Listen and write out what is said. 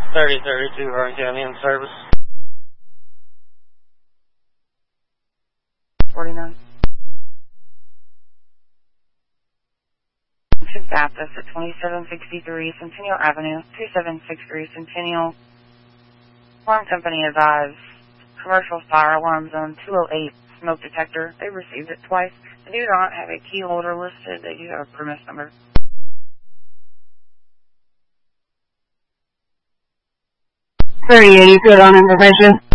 3032 Vernon County in service. 49. Baptist at 2763 Centennial Avenue, 2763 Centennial. Alarm company advised commercial fire alarm zone 208 smoke detector. They received it twice. They do not have a key holder listed. They do have a premise number. 3080 good on information.